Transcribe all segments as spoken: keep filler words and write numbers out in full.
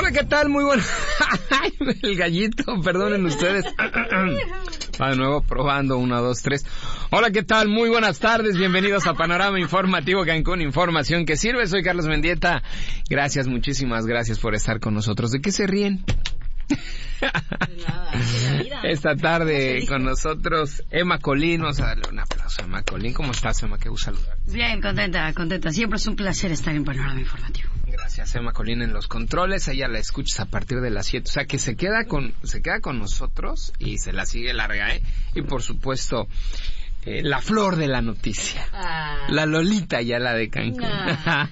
Hola, ¿qué tal? Muy bueno. El gallito, perdonen ustedes. Va de nuevo, probando, uno, dos, tres. Hola, ¿qué tal? Muy buenas tardes, bienvenidos a Panorama Informativo Cancún, información que sirve. Soy Carlos Mendieta. Gracias, muchísimas gracias por estar con nosotros. ¿De qué se ríen? Esta tarde con nosotros Emma Colín. Vamos a darle un aplauso a Emma Colín. ¿Cómo estás, Emma? Qué gusto saludar. Bien, contenta, contenta. Siempre es un placer estar en Panorama Informativo. Gracias, Emma Colín en los controles. Ella la escuchas a partir de las siete. O sea, que se queda con se queda con nosotros y se la sigue larga, ¿eh? Y por supuesto, eh, la flor de la noticia. Ah. La Lolita Ayala de Cancún. Ah.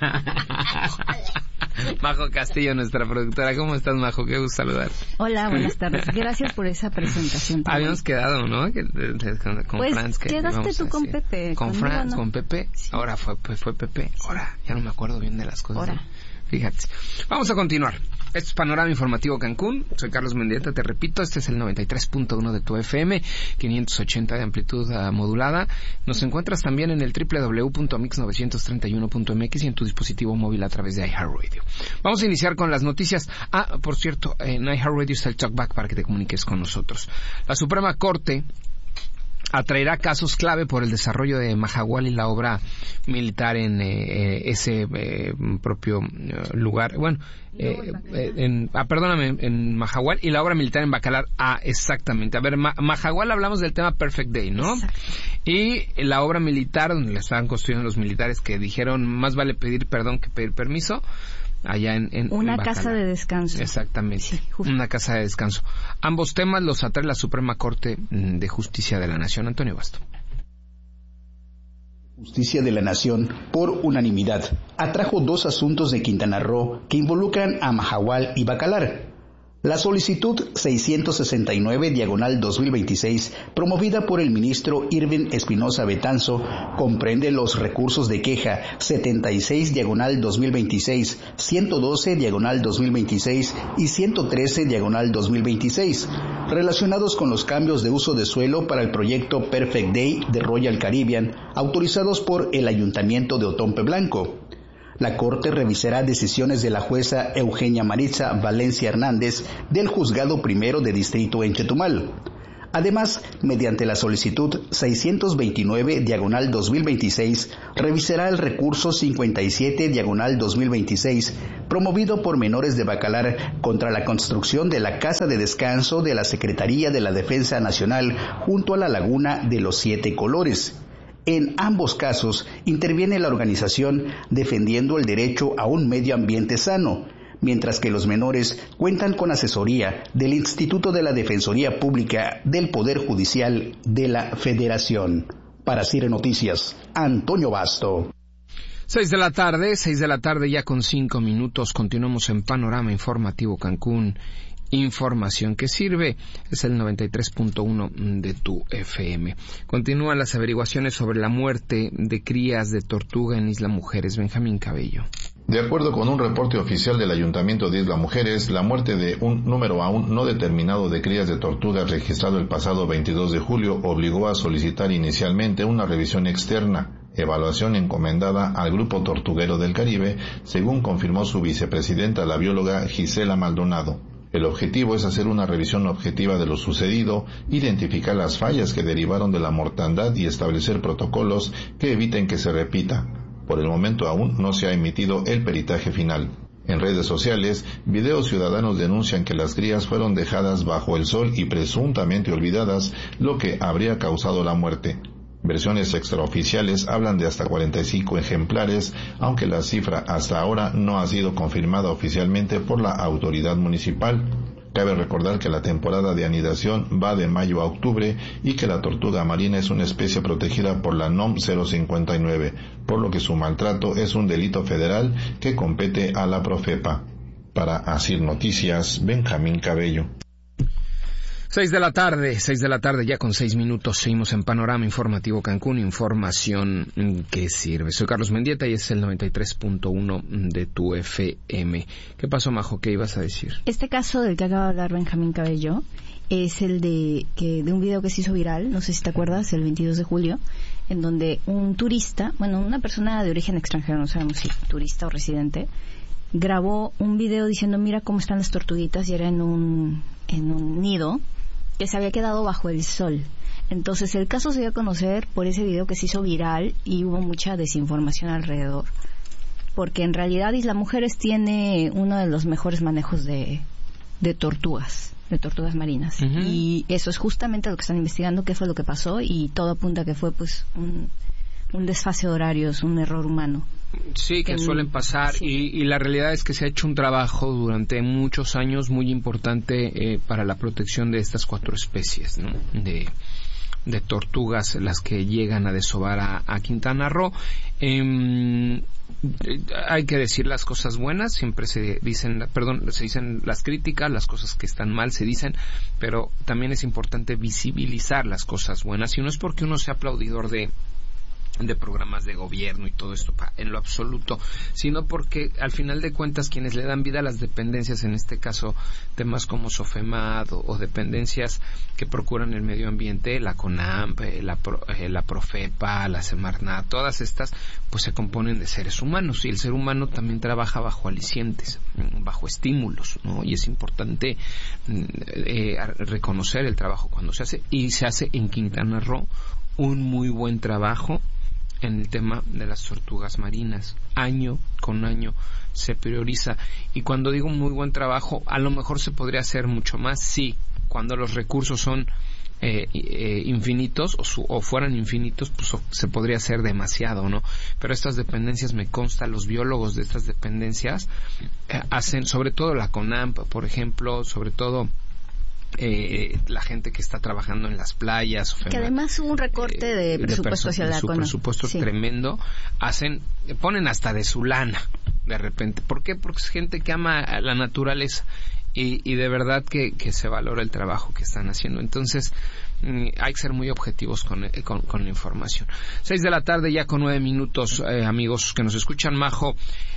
Majo Castillo, nuestra productora. ¿Cómo estás, Majo? Qué gusto saludar. Hola, buenas tardes. Gracias por esa presentación. Habíamos quedado, ¿no? Que, con con pues Franz. Que quedaste tú con Pepe. Con Franz, no. con Pepe. Sí. Ahora fue, fue Pepe. Ahora, ya no me acuerdo bien de las cosas. Ahora. ¿No? Fíjate. Vamos a continuar. Esto es Panorama Informativo Cancún. Soy Carlos Mendieta, te repito, este es el noventa y tres punto uno de tu F M, quinientos ochenta de amplitud uh, modulada. Nos encuentras también en el doble u doble u doble u punto mix novecientos treinta y uno punto m x y en tu dispositivo móvil a través de iHeartRadio. Vamos a iniciar con las noticias. Ah, por cierto, en iHeartRadio está el talkback para que te comuniques con nosotros. La Suprema Corte atraerá casos clave por el desarrollo de Mahahual y la obra militar en eh, ese eh, propio eh, lugar. Bueno, eh, eh, en, ah, perdóname, en Mahahual y la obra militar en Bacalar. Ah, exactamente. A ver, Ma- Mahahual hablamos del tema Perfect Day, ¿no? Exacto. Y la obra militar, donde la estaban construyendo los militares que dijeron más vale pedir perdón que pedir permiso. Allá en, en una en casa de descanso. Exactamente, sí, una casa de descanso. Ambos temas los atrae la Suprema Corte de Justicia de la Nación. Antonio Basto. Justicia de la Nación, por unanimidad, atrajo dos asuntos de Quintana Roo que involucran a Mahahual y Bacalar. La solicitud seiscientos sesenta y nueve diagonal dos mil veintiséis, promovida por el ministro Irving Espinosa Betanzo, comprende los recursos de queja setenta y seis diagonal dos mil veintiséis, ciento doce diagonal dos mil veintiséis y ciento trece diagonal dos mil veintiséis, relacionados con los cambios de uso de suelo para el proyecto Perfect Day de Royal Caribbean, autorizados por el Ayuntamiento de Otompe Blanco. La Corte revisará decisiones de la jueza Eugenia Maritza Valencia Hernández del Juzgado Primero de Distrito en Chetumal. Además, mediante la solicitud seiscientos veintinueve diagonal dos mil veintiséis, revisará el recurso cincuenta y siete diagonal dos mil veintiséis, promovido por menores de Bacalar contra la construcción de la Casa de Descanso de la Secretaría de la Defensa Nacional junto a la Laguna de los Siete Colores. En ambos casos interviene la organización defendiendo el derecho a un medio ambiente sano, mientras que los menores cuentan con asesoría del Instituto de la Defensoría Pública del Poder Judicial de la Federación. Para C I R E Noticias, Antonio Basto. Seis de la tarde, seis de la tarde ya con cinco minutos. Continuamos en Panorama Informativo Cancún. Información que sirve, es el noventa y tres punto uno de tu F M. Continúan las averiguaciones sobre la muerte de crías de tortuga en Isla Mujeres. Benjamín Cabello. De acuerdo con un reporte oficial del Ayuntamiento de Isla Mujeres, la muerte de un número aún no determinado de crías de tortugas registrado el pasado veintidós de julio obligó a solicitar inicialmente una revisión externa, evaluación encomendada al Grupo Tortuguero del Caribe, según confirmó su vicepresidenta, la bióloga Gisela Maldonado. El objetivo es hacer una revisión objetiva de lo sucedido, identificar las fallas que derivaron de la mortandad y establecer protocolos que eviten que se repita. Por el momento aún no se ha emitido el peritaje final. En redes sociales, videos ciudadanos denuncian que las crías fueron dejadas bajo el sol y presuntamente olvidadas, lo que habría causado la muerte. Versiones extraoficiales hablan de hasta cuarenta y cinco ejemplares, aunque la cifra hasta ahora no ha sido confirmada oficialmente por la autoridad municipal. Cabe recordar que la temporada de anidación va de mayo a octubre y que la tortuga marina es una especie protegida por la N O M cero cincuenta y nueve, por lo que su maltrato es un delito federal que compete a la Profepa. Para Asir Noticias, Benjamín Cabello. Seis de la tarde, seis de la tarde ya con seis minutos, seguimos en Panorama Informativo Cancún, información que sirve. Soy Carlos Mendieta y es el noventa y tres punto uno de tu F M. ¿Qué pasó, Majo? ¿Qué ibas a decir? Este caso del que acaba de hablar Benjamín Cabello es el de que de un video que se hizo viral, no sé si te acuerdas, el veintidós de julio, en donde un turista, bueno, una persona de origen extranjero, no sabemos si turista o residente, grabó un video diciendo, mira cómo están las tortuguitas, y era en un, en un nido que se había quedado bajo el sol. Entonces el caso se dio a conocer por ese video que se hizo viral y hubo mucha desinformación alrededor. Porque en realidad Isla Mujeres tiene uno de los mejores manejos de, de tortugas, de tortugas marinas. Uh-huh. Y eso es justamente lo que están investigando, qué fue lo que pasó, y todo apunta a que fue pues un, un desfase de horarios, un error humano. Sí, que, que suelen pasar, sí. y, y la realidad es que se ha hecho un trabajo durante muchos años muy importante eh, para la protección de estas cuatro especies, ¿no? de, de tortugas, las que llegan a desovar a, a Quintana Roo. Eh, hay que decir las cosas buenas, siempre se dicen, perdón, se dicen las críticas, las cosas que están mal se dicen, pero también es importante visibilizar las cosas buenas, y no es porque uno sea aplaudidor de de programas de gobierno y todo esto en lo absoluto, sino porque al final de cuentas quienes le dan vida a las dependencias, en este caso temas como Sofemad o, o dependencias que procuran el medio ambiente, la CONAMP, la, Pro, eh, la Profepa, la Semarnat, todas estas pues se componen de seres humanos, y el ser humano también trabaja bajo alicientes, bajo estímulos, ¿no? Y es importante eh, reconocer el trabajo cuando se hace, y se hace en Quintana Roo un muy buen trabajo en el tema de las tortugas marinas. Año con año se prioriza, y cuando digo muy buen trabajo, a lo mejor se podría hacer mucho más, sí, cuando los recursos son eh, eh, infinitos o, su, o fueran infinitos, pues o, se podría hacer demasiado, ¿no? Pero estas dependencias, me consta, los biólogos de estas dependencias eh, hacen, sobre todo la CONAMP, por ejemplo, sobre todo Eh, la gente que está trabajando en las playas, que además hubo un recorte de presupuesto de hacia la su CONAMP, presupuesto sí. tremendo, hacen, ponen hasta de su lana de repente. ¿Por qué? Porque es gente que ama a la naturaleza, y, y de verdad que, que se valora el trabajo que están haciendo. Entonces mm, hay que ser muy objetivos con, con, con la información. Seis de la tarde ya con nueve minutos, eh, amigos que nos escuchan, Majo,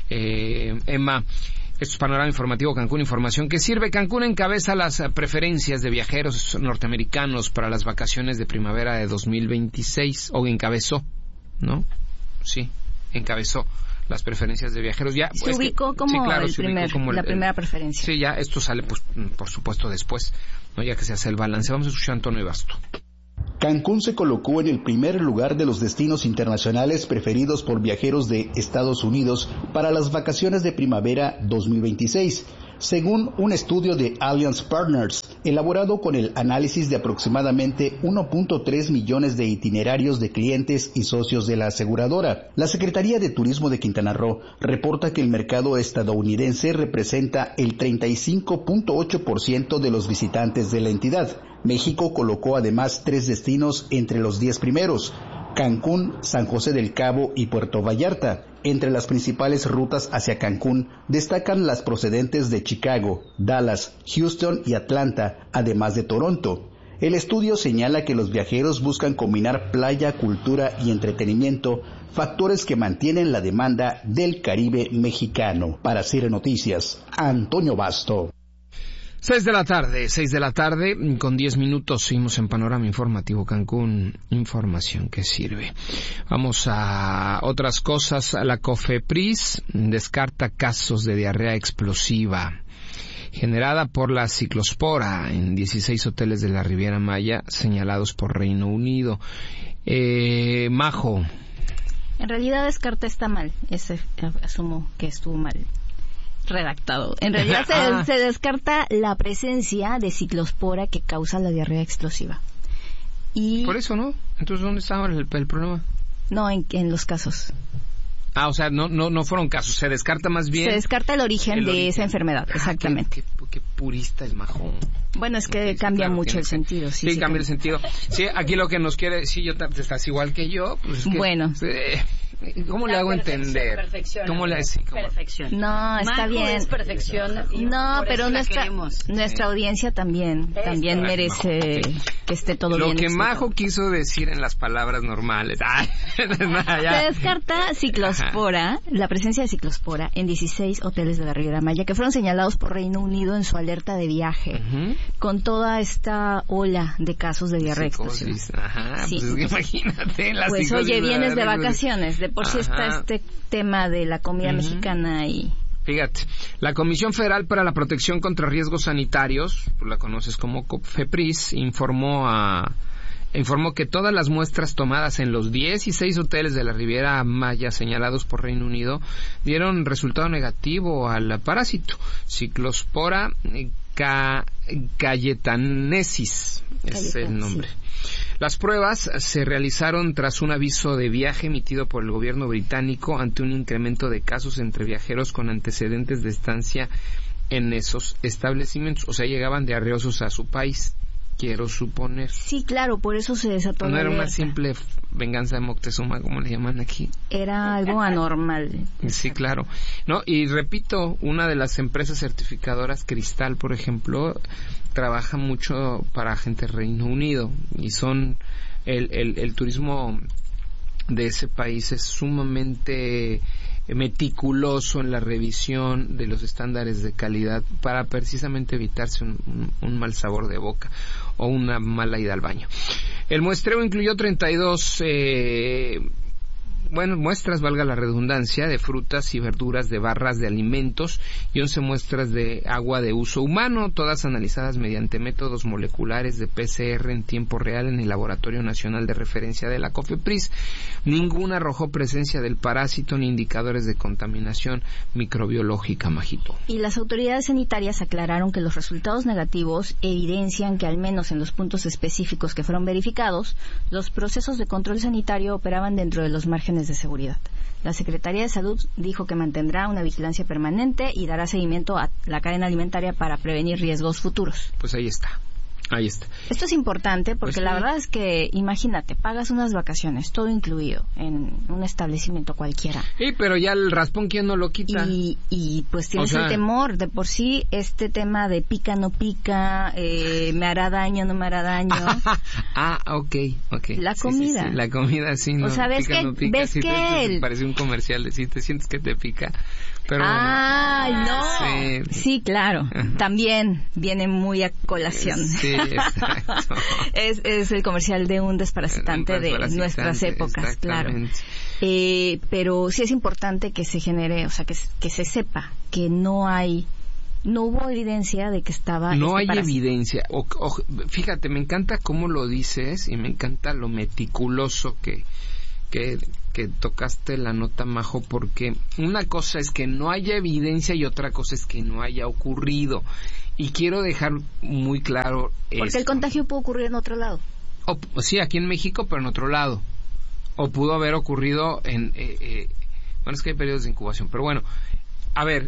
eh, Emma. Esto es Panorama Informativo Cancún, información que sirve. Cancún encabeza las preferencias de viajeros norteamericanos para las vacaciones de primavera de dos mil veintiséis, o encabezó, ¿no? Sí, encabezó las preferencias de viajeros. Ya se pues, ubicó que, como, sí, claro, el primer, ubicó como la el, primera preferencia. Sí, ya esto sale, pues, por supuesto, después, ¿no? Ya que se hace el balance. Vamos a escuchar a Antonio Basto. Cancún se colocó en el primer lugar de los destinos internacionales preferidos por viajeros de Estados Unidos para las vacaciones de primavera dos mil veintiséis, según un estudio de Alliance Partners, elaborado con el análisis de aproximadamente uno punto tres millones de itinerarios de clientes y socios de la aseguradora. La Secretaría de Turismo de Quintana Roo reporta que el mercado estadounidense representa el treinta y cinco punto ocho por ciento de los visitantes de la entidad. México colocó además tres destinos entre los diez primeros: Cancún, San José del Cabo y Puerto Vallarta. Entre las principales rutas hacia Cancún destacan las procedentes de Chicago, Dallas, Houston y Atlanta, además de Toronto. El estudio señala que los viajeros buscan combinar playa, cultura y entretenimiento, factores que mantienen la demanda del Caribe mexicano. Para C I R Noticias, Antonio Basto. Seis de la tarde, seis de la tarde, con diez minutos, seguimos en Panorama Informativo Cancún, información que sirve. Vamos a otras cosas. La COFEPRIS descarta casos de diarrea explosiva generada por la ciclospora en dieciséis hoteles de la Riviera Maya señalados por Reino Unido. Eh, Majo. En realidad descarta está mal, ese asumo que estuvo mal redactado. En realidad se, ah. se descarta la presencia de ciclospora que causa la diarrea explosiva. Y por eso, ¿no? Entonces, ¿dónde está ahora el, el problema? No, en, en los casos. Ah, o sea, no no no fueron casos, se descarta más bien... Se descarta el origen el de origen. esa enfermedad, ah, exactamente. Qué, qué, qué purista es Majo. Bueno, es que sí, cambia claro, mucho el sentido. Sí, sí, sí cambia el sentido. Sí, aquí lo que nos quiere decir, yo estás igual que yo. Pues es que, bueno. Eh, ¿Cómo la le hago entender? Perfección. ¿Cómo le sí, ¿cómo? Perfección. No, está Majo bien. Es perfección. No, pero nuestra nuestra audiencia también es también correcto. merece Majo. que esté todo lo bien. Lo que explicado. Majo quiso decir en las palabras normales. Ay, nada, ya. Se descarta ciclospora, Ajá. la presencia de ciclospora en dieciséis hoteles de la Riviera Maya que fueron señalados por Reino Unido en su alerta de viaje, uh-huh. con toda esta ola de casos de diarrea explosiva. Ajá, sí. Pues es que imagínate las Pues oye, vienes de vacaciones, de por sí está este tema de la comida uh-huh. mexicana y Fíjate, la Comisión Federal para la Protección contra Riesgos Sanitarios, tú la conoces como COFEPRIS, informó a informó que todas las muestras tomadas en los dieciséis hoteles de la Riviera Maya señalados por Reino Unido dieron resultado negativo al parásito Ciclospora ca- cayetanesis, es el nombre. Las pruebas se realizaron tras un aviso de viaje emitido por el gobierno británico ante un incremento de casos entre viajeros con antecedentes de estancia en esos establecimientos. O sea, llegaban diarreosos a su país, quiero suponer. Sí, claro, por eso se desató No la era una alerta. simple venganza de Moctezuma, como le llaman aquí. Era algo anormal. Sí, claro. No, y repito, una de las empresas certificadoras, Cristal, por ejemplo, trabaja mucho para gente del Reino Unido y son el, el, el turismo de ese país es sumamente meticuloso en la revisión de los estándares de calidad para precisamente evitarse un, un, un mal sabor de boca o una mala ida al baño. El muestreo incluyó treinta y dos eh, bueno, muestras, valga la redundancia, de frutas y verduras, de barras de alimentos y once muestras de agua de uso humano, todas analizadas mediante métodos moleculares de P C R en tiempo real en el Laboratorio Nacional de Referencia de la COFEPRIS. Ninguna arrojó presencia del parásito ni indicadores de contaminación microbiológica, Majito. Y las autoridades sanitarias aclararon que los resultados negativos evidencian que al menos en los puntos específicos que fueron verificados, los procesos de control sanitario operaban dentro de los márgenes de seguridad. La Secretaría de Salud dijo que mantendrá una vigilancia permanente y dará seguimiento a la cadena alimentaria para prevenir riesgos futuros. Pues ahí está. Ahí está. Esto es importante porque Pues la sí. verdad es que, imagínate, pagas unas vacaciones, todo incluido, en un establecimiento cualquiera. Sí, pero ya el raspón, ¿quién no lo quita? Y, y pues tienes O sea, el temor, de por sí, este tema de pica, no pica, eh, me hará daño, no me hará daño. Ah, ok, ok. La Sí, comida. sí, sí, la comida sí, no. O sea, ¿ves pica, que- no pica. ves Sí, que te- el- parece un comercial de si te sientes que te pica. Pero ¡Ay, no! Sí. Sí, claro. También viene muy a colación. Sí, exacto. es, es el comercial de un desparasitante Un de desparasitante, nuestras épocas, claro. exactamente. Eh, pero sí es importante que se genere, o sea, que, que se sepa que no hay, no hubo evidencia de que estaba. No este hay parásito. evidencia. O, o- fíjate, me encanta cómo lo dices y me encanta lo meticuloso que, que, que tocaste la nota, Majo, porque una cosa es que no haya evidencia y otra cosa es que no haya ocurrido. Y quiero dejar muy claro Porque esto. el contagio puede ocurrir en otro lado. O, sí, aquí en México, pero en otro lado. O pudo haber ocurrido en... Eh, eh, bueno, es que hay periodos de incubación, pero bueno. A ver,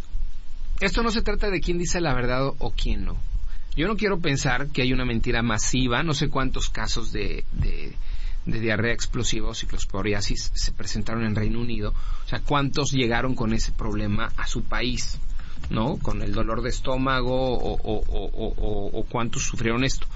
esto no se trata de quién dice la verdad o, o quién no. Yo no quiero pensar que hay una mentira masiva, no sé cuántos casos de, de, de diarrea explosiva o ciclosporiasis se presentaron en Reino Unido. O sea, cuántos llegaron con ese problema a su país, ¿no? Con el dolor de estómago o, o, o, o, o, o cuántos sufrieron esto.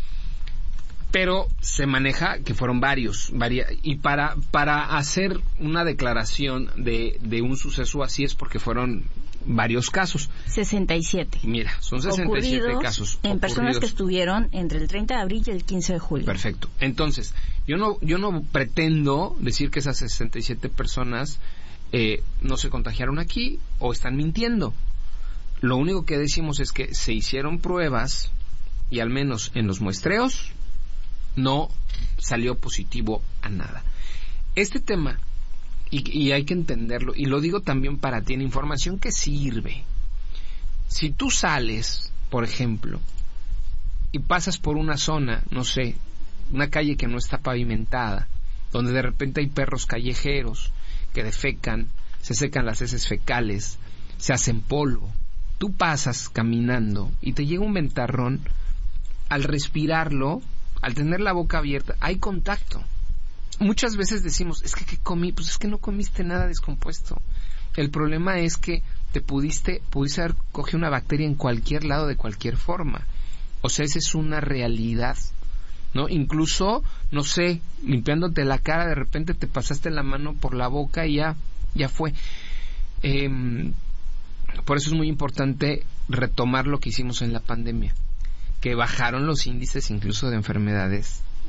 Pero se maneja que fueron varios, varia, y para para hacer una declaración de, de un suceso así es porque fueron varios casos. sesenta y siete. Mira, son sesenta y siete Ocurridos casos en personas ocurridos. que estuvieron entre el treinta de abril y el quince de julio. Perfecto. Entonces, yo no yo no pretendo decir que esas sesenta y siete personas eh, no se contagiaron aquí o están mintiendo. Lo único que decimos es que se hicieron pruebas y al menos en los muestreos no salió positivo a nada. Este tema, y, y hay que entenderlo, y lo digo también para ti, en información que sirve. Si tú sales, por ejemplo, y pasas por una zona, no sé, una calle que no está pavimentada, donde de repente hay perros callejeros que defecan, se secan las heces fecales, se hacen polvo, tú pasas caminando y te llega un ventarrón, al respirarlo, al tener la boca abierta, hay contacto. Muchas veces decimos, es que ¿qué comí? Pues es que no comiste nada descompuesto. El problema es que te pudiste, pudiste haber cogido una bacteria en cualquier lado de cualquier forma. O sea, esa es una realidad, ¿no? Incluso, no sé, limpiándote la cara, de repente te pasaste la mano por la boca y ya, ya fue. Eh, por eso es muy importante retomar lo que hicimos en la pandemia, que bajaron los índices incluso de enfermedades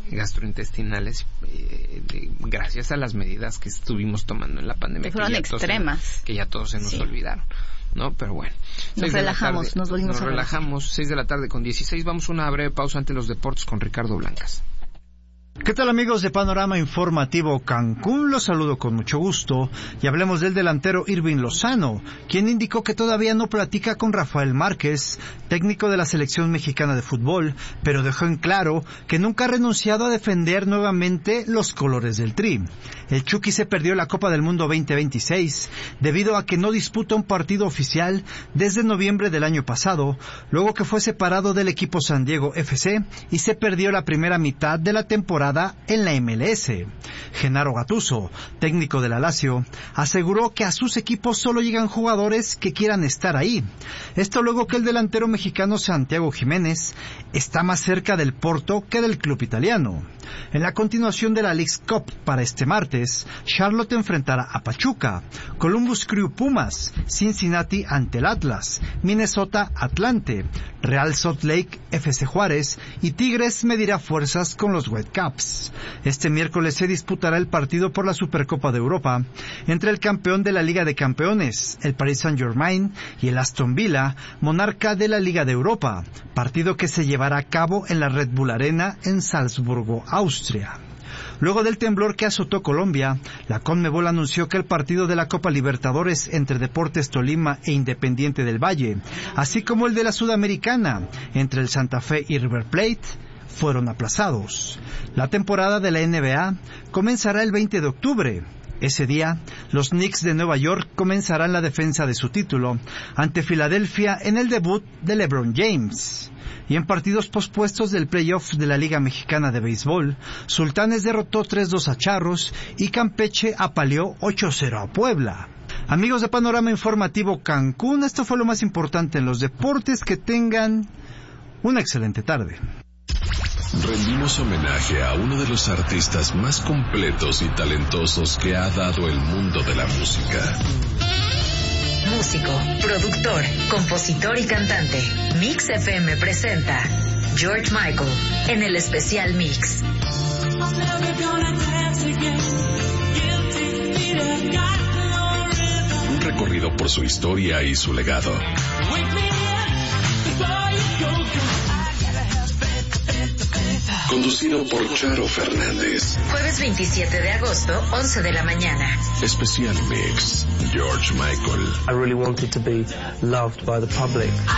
gastrointestinales eh, de, gracias a las medidas que estuvimos tomando en la pandemia. Que fueron que extremas. Se, que ya todos se nos sí. olvidaron. ¿No? Pero bueno. Nos relajamos, tarde, nos volvimos nos a relajar. relajamos, seis de la tarde con dieciséis. Vamos a una breve pausa ante los deportes con Ricardo Blancas. ¿Qué tal, amigos de Panorama Informativo Cancún? Los saludo con mucho gusto y hablemos del delantero Irving Lozano, quien indicó que todavía no platica con Rafael Márquez, técnico de la selección mexicana de fútbol, pero dejó en claro que nunca ha renunciado a defender nuevamente los colores del Tri. El Chucky se perdió la Copa del Mundo veinte veintiséis debido a que no disputa un partido oficial desde noviembre del año pasado, luego que fue separado del equipo San Diego F C y se perdió la primera mitad de la temporada en la M L S. Genaro Gattuso, técnico de la Lazio, aseguró que a sus equipos solo llegan jugadores que quieran estar ahí. Esto luego que el delantero mexicano Santiago Jiménez está más cerca del Porto que del club italiano. En la continuación de la Leagues Cup para este martes, Charlotte enfrentará a Pachuca, Columbus Crew Pumas, Cincinnati ante el Atlas, Minnesota Atlante, Real Salt Lake F C Juárez y Tigres medirá fuerzas con los Whitecaps. Este miércoles se disputará el partido por la Supercopa de Europa entre el campeón de la Liga de Campeones, el Paris Saint-Germain, y el Aston Villa, monarca de la Liga de Europa, partido que se llevará a cabo en la Red Bull Arena en Salzburgo, Austria. Luego del temblor que azotó Colombia, la Conmebol anunció que el partido de la Copa Libertadores entre Deportes Tolima e Independiente del Valle, así como el de la Sudamericana entre el Santa Fe y River Plate, fueron aplazados. La temporada de la N B A comenzará el veinte de octubre. Ese día, los Knicks de Nueva York comenzarán la defensa de su título ante Filadelfia en el debut de LeBron James. Y en partidos pospuestos del playoff de la Liga Mexicana de Béisbol, Sultanes derrotó tres dos a Charros y Campeche apaleó ocho cero a Puebla. Amigos de Panorama Informativo Cancún, esto fue lo más importante en los deportes. Que tengan una excelente tarde. Rendimos homenaje a uno de los artistas más completos y talentosos que ha dado el mundo de la música. Músico, productor, compositor y cantante. Mix F M presenta George Michael en el especial Mix. Un recorrido por su historia y su legado. Conducido por Charo Fernández. Jueves veintisiete de agosto, once de la mañana. Especial Mix, George Michael. I really wanted to be loved by the public.